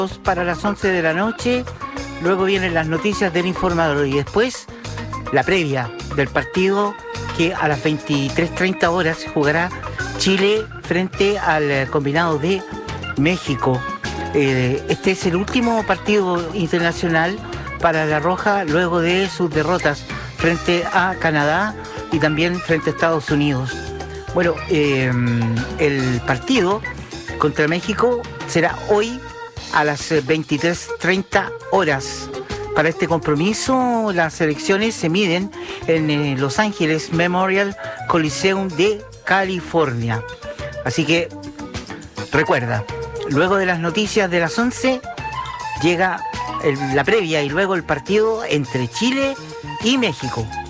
para las 11 de la noche, luego vienen las noticias del informador y después la previa del partido que a las 23:30 horas se jugará Chile frente al combinado de México. Este es el último partido internacional para La Roja luego de sus derrotas frente a Canadá y también frente a Estados Unidos. Bueno, el partido contra México será hoy a las 23:30 horas. Para este compromiso, las selecciones se miden en Los Ángeles Memorial Coliseum de California. Así que recuerda, luego de las noticias de las 11 llega la previa y luego el partido entre Chile y México.